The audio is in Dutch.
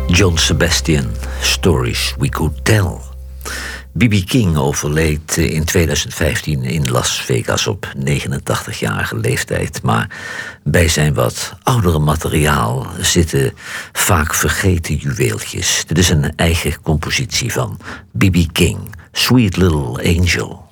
John Sebastian, Stories We Could Tell. B.B. King overleed in 2015 in Las Vegas op 89-jarige leeftijd. Maar bij zijn wat oudere materiaal zitten vaak vergeten juweeltjes. Dit is een eigen compositie van B.B. King, Sweet Little Angel.